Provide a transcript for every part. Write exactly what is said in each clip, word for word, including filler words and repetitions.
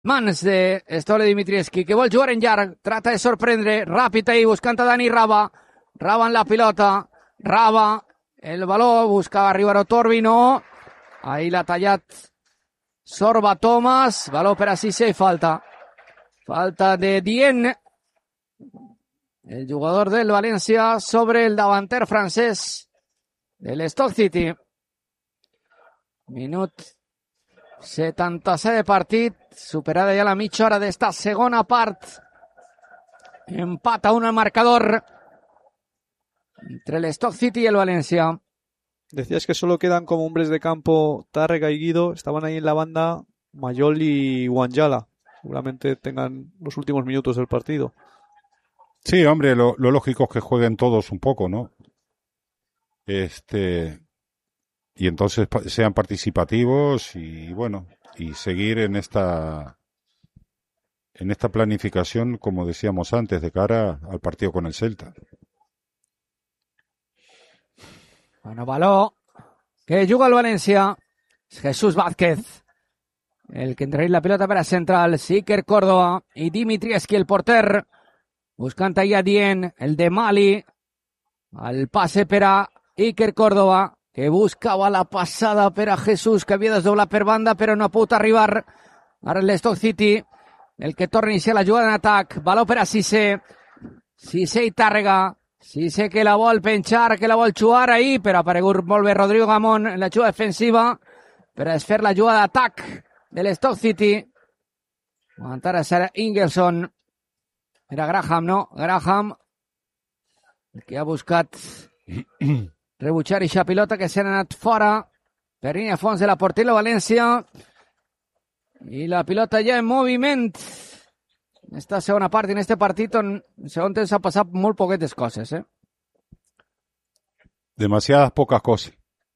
Mans de Stole Dimitrievski, que vol jugar en llarg, trata de sorprendre, ràpid ahí, buscant a Dani Raba, Raba en la pilota, Raba, el baló, buscava arribar a Torbi, no, ahí l'ha tallat Sorba Thomas, baló per a Cissé i falta, falta de Dien, el jugador del València sobre el davanter francès del Stoke City. Minut setanta-set de partit, superada ja la mitja hora d'esta segona part. Empata un al marcador entre el Stoke City y el Valencia. Decías que solo quedan como hombres de campo Tárrega y Guido. Estaban ahí en la banda Mayol y Wanjala. Seguramente tengan los últimos minutos del partido. Sí, hombre, lo, lo lógico es que jueguen todos un poco, ¿no? Este... Y entonces sean participativos y bueno, y seguir en esta en esta planificación, como decíamos antes, de cara al partido con el Celta. Bueno, baló que juga el València. Jesús Vázquez, el que entra la pelota para central. Iker Córdoba y Dimitrievski, el porter, buscant ahí a Dien, el de Mali. Al pase per a Iker Córdoba, que buscava la passada per a Jesús, que havia desdoblat per banda, però no ha pogut arribar. Ara l'Stoke City, el que torna a iniciar la jugada en atac. Baló per a Cissé. Cissé i Tàrrega. Cissé que la vol penjar, que la vol jugar ahí, però ha aparegut molt bé Rodrigo Gamón en la jugada defensiva per a desfer la jugada d'atac de l'Stoke City. Aguantar a ser Ingelson. Era Graham, no? Graham, el que ha buscat rebutjar aquesta pilota que s'ha anat fora per línia fons de la porteria València, i la pilota ja en moviment en esta segona part i en este partit on en segon temps ha passat molt poquetes coses, eh? Demasiadas pocas cosas.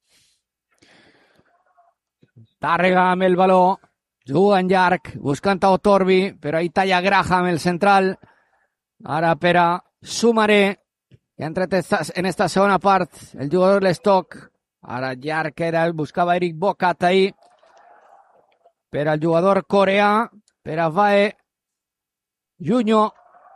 Tàrrega amb el baló, juga en llarg, buscant a Otorbi, però ahí talla Graham, el central. Ara per a Sumaré, que ha entrat en esta segona part el jugador de l'Stoke. Ara llarg era, buscava Eric Bocat ahí per al jugador coreà, per a Vae Junyó.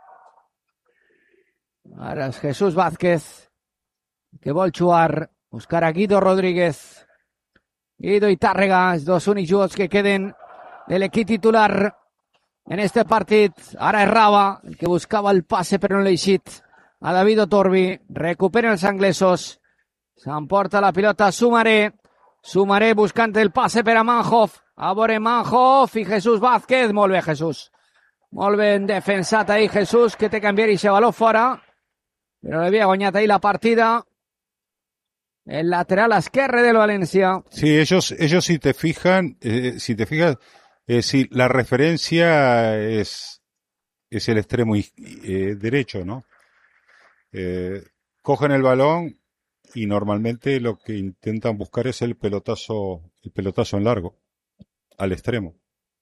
Ara és Jesús Vázquez, que vol jugar, buscar a Guido Rodríguez. Guido i Tàrrega, els dos únics jugadors que queden de l'equip titular en este partit. Ara és Raba, el que buscava el passe però no l'ha eixit a David Otorbi. Recuperen els anglesos, s'emporta la pilota Sumaré. Sumaré buscant el passe per a Manhoff. A veure Manhoff i Jesús Vázquez. Molt bé, Jesús. Molt ben defensat ahí Jesús, que té que enviar ese baló fora, però l'havia guanyat ahí la partida el lateral esquerre del Valencia. Sí, ellos, ellos si te fijan, eh, si te fijas, eh, si la referencia es, es el extremo eh, derecho, ¿no? Eh, cogen el balón y normalmente lo que intentan buscar es el pelotazo, el pelotazo en largo, al extremo.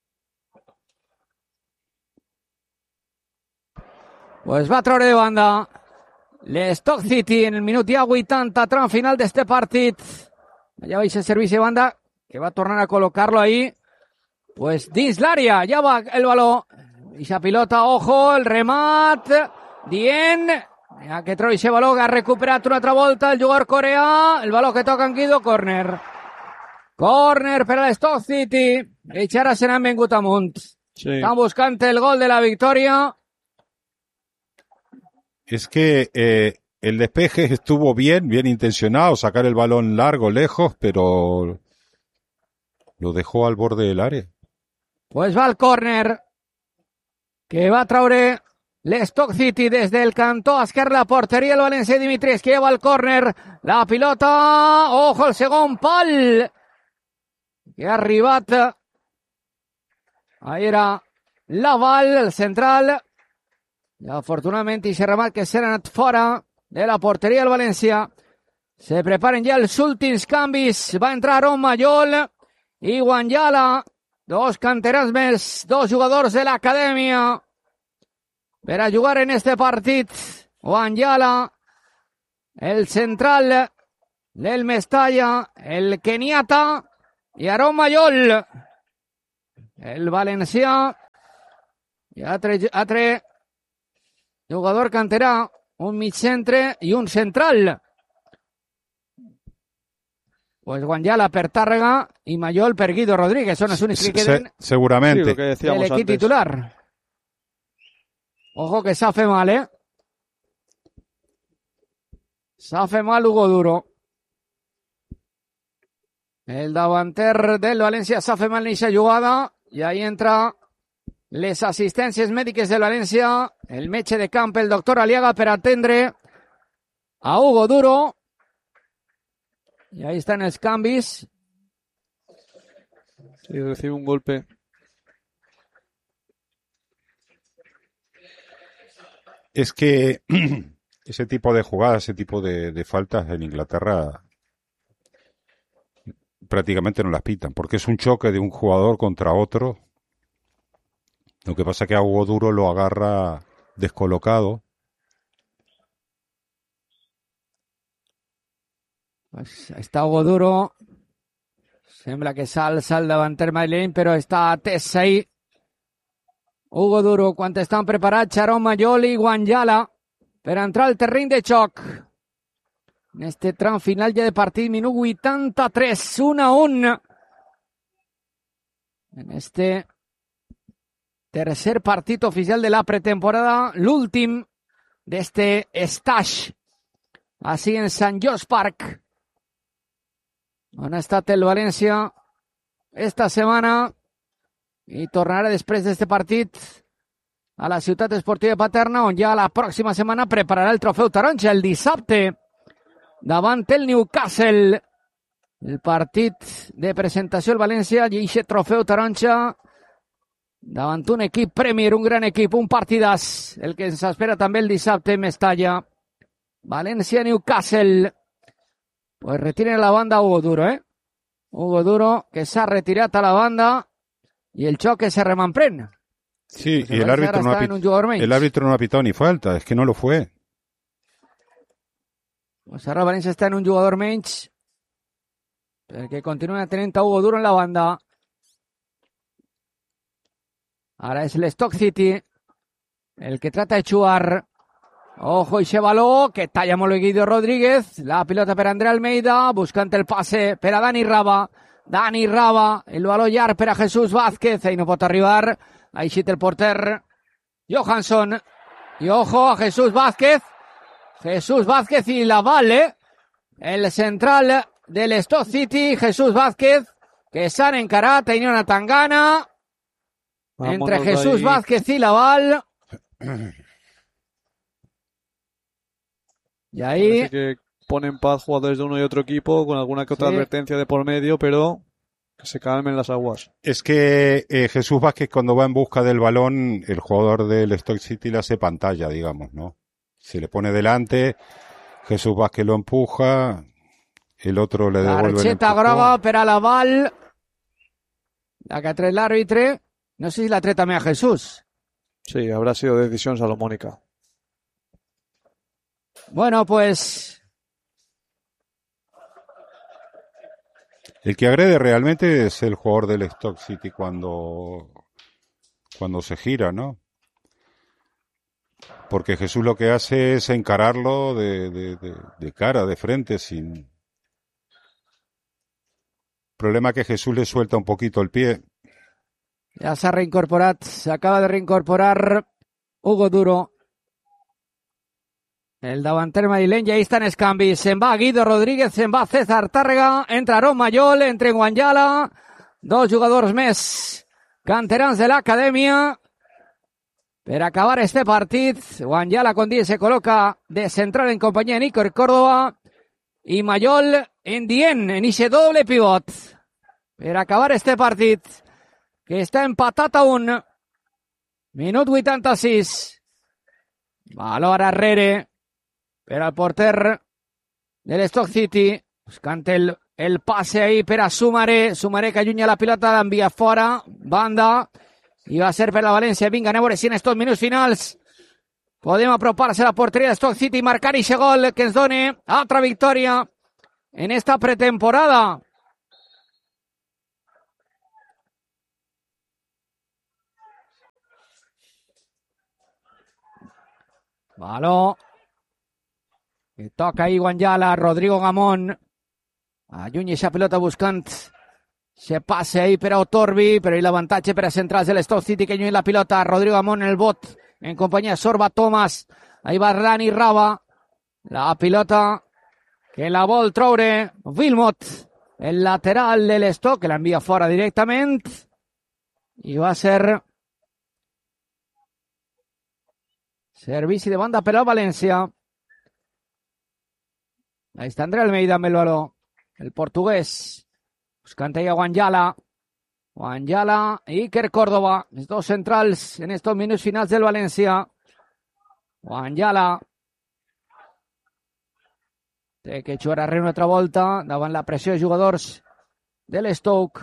Pues va a treure de banda l'Stoke City en el minut ja vuitanta, tram final d'este partit. Ja va ese servici de banda, que va a tornar a col·locar-lo ahí, pues dins l'àrea. Ja va el baló, esa pilota, ojo, el remat, Dien, ja que troba ese baló, que ha recuperat una altra volta el jugador coreà, el baló que toca en Guido, córner. Córner per a l'Stoke City, i ara se n'han vengut amunt. Sí. Estan buscant el gol de la victòria. Es que eh, el despeje estuvo bien, bien intencionado, sacar el balón largo, lejos, pero lo dejó al borde del área. Pues va al córner, que va a traure l'Stoke City des del cantó esquerre la porteria el València. Dimitris, que lleva el córner, la pilota, ojo el segon pal, que ha arribat, ahí era Laval, el central. I afortunadament i remat que s'ha anat fora de la porteria del València. Se preparen ja els últims canvis. Va entrar Aaron Mayol i Wanjala, dos canterans més, dos jugadors de l'acadèmia per a jugar en este partit. Wanjala, el central del Mestalla, el keniata, i Aaron Mayol, el valencià, I altre, altre jugador canterà, un mig centre i un central. Pues Guanyala per Tàrrega i Mayol per Guido Rodríguez. Són els únics que queden Se, seguramente. Sí, lo que de decíamos l'equip antes. titular. Ojo que s'ha fet mal, eh? S'ha fet mal Hugo Duro. El davanter del València s'ha fet mal en aquesta jugada i ahí entra les assistències mèdiques del València, el metge de camp, el doctor Aliaga, per atendre a Hugo Duro. Y ahí están los cambios. Sí, recibe un golpe. Es que ese tipo de jugadas, ese tipo de, de faltas en Inglaterra prácticamente no las pitan, porque es un choque de un jugador contra otro. Lo que pasa es que a Hugo Duro lo agarra descolocado. Pues està Hugo Duro. Sembla que s'alça el davanter madrileny, però està atès ahí. Hugo Duro, quan estan preparats Sharon Mayol i Guanyala per entrar al terreny de xoc. En este tram final ja de partit, minut vuitanta-tres, un a un. En este tercer partit oficial de la pretemporada, l'últim d'este stage, així en Sant George Park, on ha estat el València esta setmana i tornarà després d'este partit a la ciutat esportiva de Paterna, on ja la pròxima setmana prepararà el trofeu taronja el dissabte davant el Newcastle. El partit de presentació del València i aquest trofeu taronja davant un equip Premier, un gran equip, un partidàs, el que ens espera també el dissabte en Mestalla. València-Newcastle. Pues retiren la banda Hugo Duro, ¿eh? Hugo Duro, que s'ha retirat a la banda y el choque se remanprèn. Sí, pues y el árbitro, no ha pit... el árbitro no ha pitado ni falta, es que no lo fue. Pues ara el València està en un jugador menys perquè continua tenint a Hugo Duro en la banda. Ara és l'Stoke City el que trata de jugar. Ojo, ese baló que talla molt bé Guido Rodríguez. La pilota per André Almeida, buscant el passe per a Dani Raba. Dani Raba, el baló llarg per a Jesús Vázquez. Ahí no pot arribar. Ahí xita el porter Johansson. Y ojo a Jesús Vázquez. Jesús Vázquez y la vale. El central del Stoke City, Jesús Vázquez, que s'han encarat, tenia una tangana entre Vámonos Jesús ahí. Vázquez y Laval. Y ahí, Parece que ponen paz jugadores de uno y otro equipo con alguna que otra Sí. advertencia de por medio, pero que se calmen las aguas. Es que eh, Jesús Vázquez, cuando va en busca del balón, el jugador del Stoke City le hace pantalla, digamos, ¿no? Se le pone delante, Jesús Vázquez lo empuja, el otro le devuelve el targeta empujón. groga per a Laval. La que ha tret l'àrbitre. No sé si la tret també a Jesús. Sí, habrá sido decisión salomónica. Bueno, pues El que agrede realmente es el jugador del Stoke City cuando, cuando se gira, ¿no? Porque Jesús lo que hace es encararlo de, de, de, de cara, de frente, sin... Problema que Jesús le suelta un poquito el pie. ja s'ha reincorporat, s'acaba de reincorporar Hugo Duro. El davanter madrileny, i ahí estan els canvis. Se'n va Guido Rodríguez, se'n va César Tàrrega, entra Aaron Mayol, entre Guanyala, dos jugadors més canterans de l'acadèmia. Per acabar este partit, Guanyala con diez se coloca de central en compañía de Nico Córdoba y Mayol en Dien, en ese doble pivot. Per acabar este partit, que està empatat a un. Minut vuitanta-sis. Valor arrere per al porter del Stoke City. Buscant el, el passe ahí per a Sumaré. Sumaré que allunya la pilota, l'envia fora. Banda. I va ser per la València. Vinga, anem a veure si en estos minuts finals podem apropar-se a la porteria de Stoke City i marcar ixe gol que ens done altra victòria en esta pretemporada. Baló. Y toca ahí Guanyala, Rodrigo Gamón. Allunya esa pelota buscant se pase ahí per a Otorbi, però ahí l'avantatge per a centrals de l'Stoke City que lluny la pilota. Rodrigo Gamón en el bot en companyia de Sorba Thomas. Ahí va Rani Raba. La pilota que la vol treure Wilmot, el lateral de l'Stoke, que l'envia fora directament. I va ser servici de banda per al València. Ahí está André Almeida amb el baló. El portugués. Buscant ahí a Guanyala. Guanyala i Iker Córdoba. Els dos centrals en estos minuts finals del València. Guanyala. Té que jugar arrere una altra volta davant la pressió de jugadors de l'Stoke.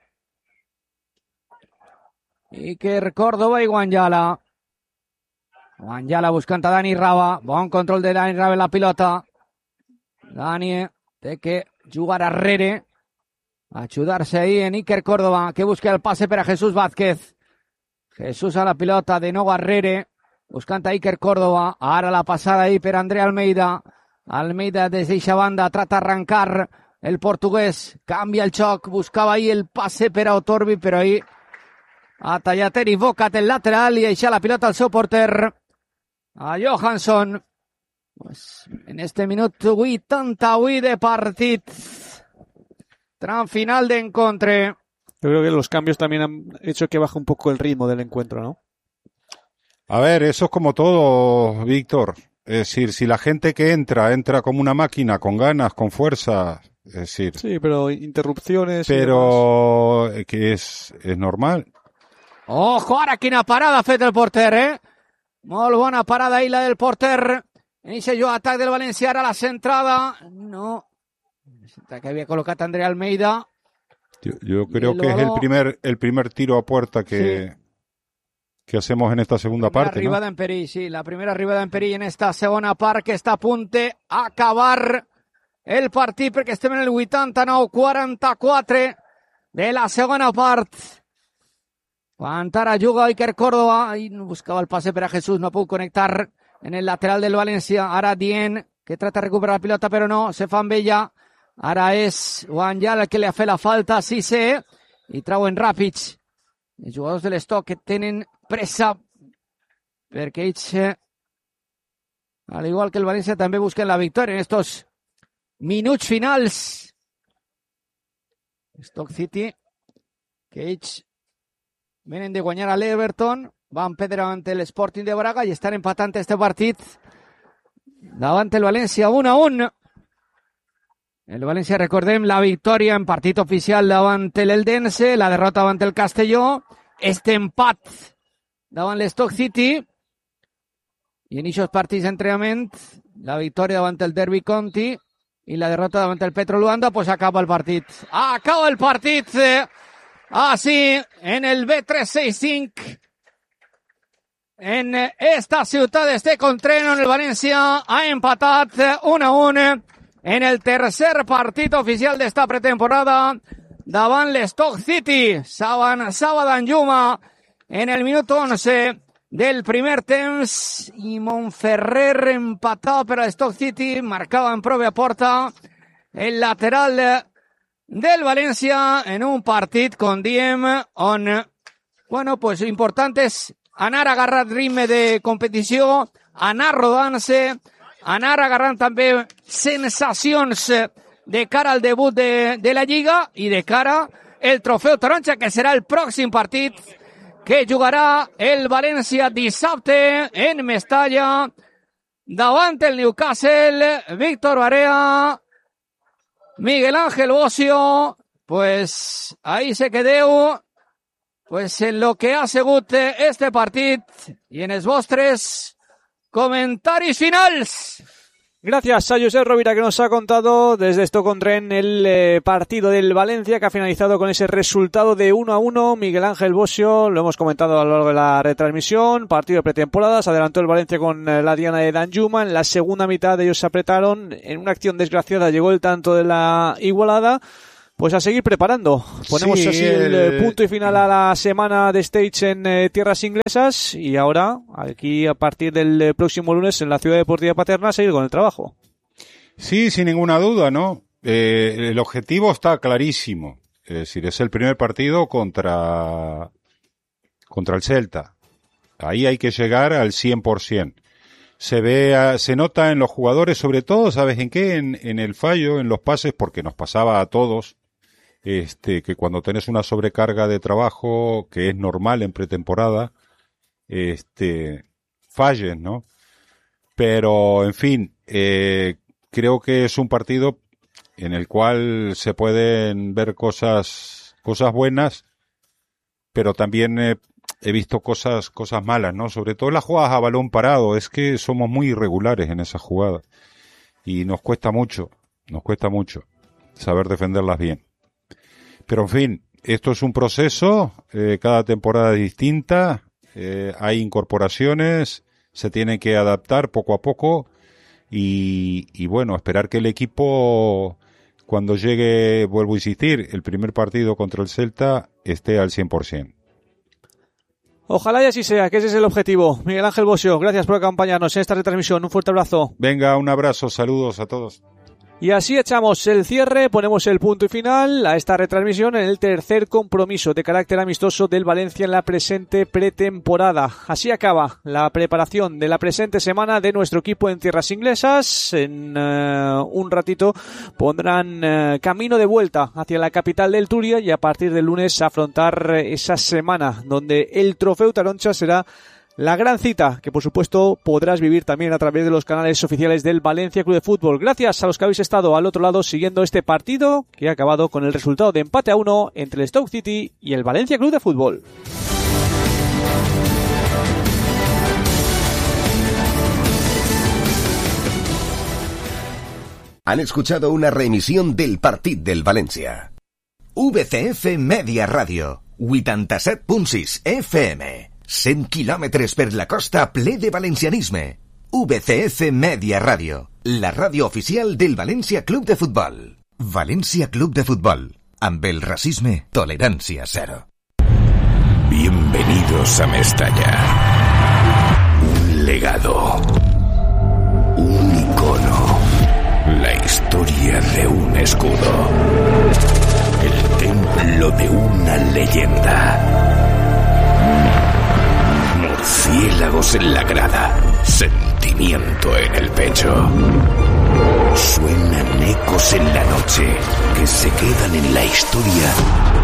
Iker Córdoba i Guanyala. Guanyala buscant a Dani Raba. Bon control de Dani Raba en la pilota. Dani té que jugar arrere. Ayudarse ahí en Iker Córdoba, que busca el pase per a Jesús Vázquez. Jesús a la pilota, de nou arrere. Buscant a Iker Córdoba. Ara la passada ahí per André Almeida. Almeida des d'eixa banda trata d'arrancar el portuguès. Canvia el xoc. Buscava ahí el pase per a Otorbi, però ahí ha tallat Eric Bocat el lateral i deixa la pilota al seu porter. A Johansson. Pues en este minuto vuitanta-vuit de partit. Tram final de encontre. Yo creo que los cambios también han hecho que baje un poco el ritmo del encuentro, ¿no? A ver, eso es como todo, Víctor. Es decir, si la gente que entra, entra como una máquina, con ganas, con fuerza, es decir... Sí, pero interrupciones... Pero que es, es normal. Ojo, ara quina parada ha fet el porter, eh? Molt bona parada ahí la del porter. Inicia jo atac del València, ara la centrada. No. Que había colocado André Almeida. Yo, yo creo que es el primer el primer tiro a puerta que, sí. que hacemos en esta segunda primera parte. Arribada, ¿no? En perill, sí, la primera arribada en perill en esta segona part, que està a punt d'acabar el partit, perquè estem en el vuitanta-nou quaranta-quatre de la segona part. Quan ara juga Iker Córdoba, i buscava el pase per a Jesús, no puc connectar en el lateral del València. Ara Dien, que trata de recuperar la pilota, però no, se fa amb ella. Ara és Guanyala el que li ha fet la falta, sí sé, i trauen ràpids els jugadors de l'Stoke que tenen pressa, perquè ells, al igual que el València, també busquen la victòria en estos minuts finals. Stoke City, que ells venen de guanyar a l'Everton, van perdre ante l'Sporting de Braga i estan empatant este partit davant el València un a un. El València, recordem, la victòria en partit oficial davant l'Eldense, la derrota davant el Castelló, este empat davant l'Stoke City, i en aquests partits d'entrenament, la victòria davant el Derby County i la derrota davant el Petro Luanda, pues acaba el partit. Acaba el partit, así, en el B trescientos sesenta y cinco, en esta ciutat este Contreno, en el València ha empatat un a un en el tercer partit oficial d'esta pretemporada davant l'Stoke City. Saban Saba Danjuma en el minut once del primer temps i Montferrer empatava per a l'Stoke City, marcava en pròpia porta el lateral del València en un partit, com diem, on, bueno, pues important és anar agarrat ritme de competició, anar rodant-se, anar agarrant també sensacions de cara al debut de, de la Lliga i de cara el Trofeu Taronja, que serà el pròxim partit que jugarà el València dissabte en Mestalla davant el Newcastle. Víctor Barea, Miguel Ángel Bocio, pues ahí se quedeu pues en lo que ha sigut este partit i en els vostres comentaris finals. Gracias a Josep Rovira, que nos ha contado desde Stoke-on-Trent el eh, partido del Valencia, que ha finalizado con ese resultado de uno a uno. Miguel Ángel Bocio, lo hemos comentado a lo largo de la retransmisión, partido de pretemporada, se adelantó el Valencia con eh, la diana de Danjuma. En la segunda mitad ellos se apretaron, en una acción desgraciada llegó el tanto de la igualada, Pues a seguir preparando. Ponemos Sí, así el, el punto y final a la semana de Stage en eh, tierras inglesas, y ahora, aquí a partir del eh, próximo lunes en la Ciudad Deportiva Paterna, seguir con el trabajo. Sí, sin ninguna duda, ¿no? Eh, el objetivo está clarísimo. Es decir, es el primer partido contra, contra el Celta. Ahí hay que llegar al cien por ciento. Se ve, se nota en los jugadores, sobre todo, ¿sabes en qué? En, en el fallo, en los pases, porque nos pasaba a todos. Este, que cuando tenés una sobrecarga de trabajo, que es normal en pretemporada, este, fallen, ¿no? Pero, en fin, eh, creo que es un partido en el cual se pueden ver cosas, cosas buenas, pero también eh, he visto cosas, cosas malas, ¿no? Sobre todo las jugadas a balón parado, es que somos muy irregulares en esas jugadas. Y nos cuesta mucho, nos cuesta mucho saber defenderlas bien. Pero en fin, esto es un proceso, eh, cada temporada es distinta, eh, hay incorporaciones, se tiene que adaptar poco a poco y, y bueno, esperar que el equipo, cuando llegue, vuelvo a insistir, el primer partido contra el Celta, esté al cien por ciento. Ojalá y así sea, que ese es el objetivo. Miguel Ángel Bosio, gracias por acompañarnos en esta retransmisión. Un fuerte abrazo. Venga, un abrazo, saludos a todos. Y así echamos el cierre, ponemos el punto y final a esta retransmisión en el tercer compromiso de carácter amistoso del Valencia en la presente pretemporada. Así acaba la preparación de la presente semana de nuestro equipo en tierras inglesas. En uh, un ratito pondrán uh, camino de vuelta hacia la capital del Turia y a partir del lunes afrontar esa semana donde el Trofeu Taroncha será la gran cita que, por supuesto, podrás vivir también a través de los canales oficiales del Valencia Club de Fútbol. Gracias a los que habéis estado al otro lado siguiendo este partido, que ha acabado con el resultado de empate a uno entre el Stoke City y el Valencia Club de Fútbol. Han escuchado una reemisión del Partit del Valencia. V C F Media Radio, vuitanta-set punt sis F M. cent quilòmetres per la costa ple de valencianisme. V C F Media Radio, la ràdio oficial del València Club de Futbol. València Club de Futbol, amb el racisme, tolerancia cero. Bienvenidos a Mestalla. Un legado. Un icono. La historia de un escudo. El templo de una leyenda. Murciélagos en la grada, sentimiento en el pecho. Suenan ecos en la noche que se quedan en la historia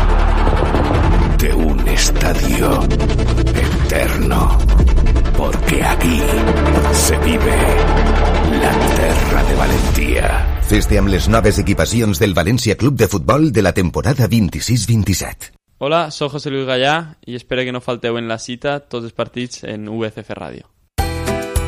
de un estadio eterno. Porque aquí se vive la terra de Valentía. Fes-te amb les noves equipacions del València Club de Futbol de la temporada vint-i-sis vint-i-set. Hola, soy José Luis Gallá y espero que no falteu en la cita tots els partits en V C F Radio.